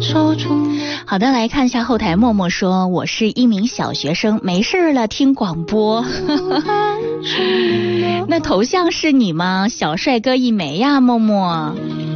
好的，来看一下后台，默默说我是一名小学生，没事了听广播。那头像是你吗？小帅哥一枚呀，默默。